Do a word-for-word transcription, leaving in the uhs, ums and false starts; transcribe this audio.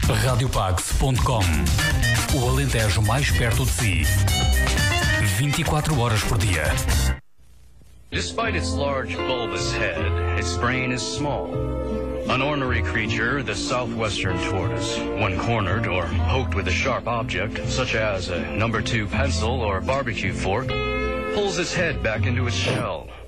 radiopax ponto com. O Alentejo mais perto de si. vinte e quatro horas por dia. Despite its large bulbous head, its brain is small. An ornery creature, the southwestern tortoise, when cornered or poked with a sharp object, such as a number two pencil or barbecue fork, pulls its head back into its shell,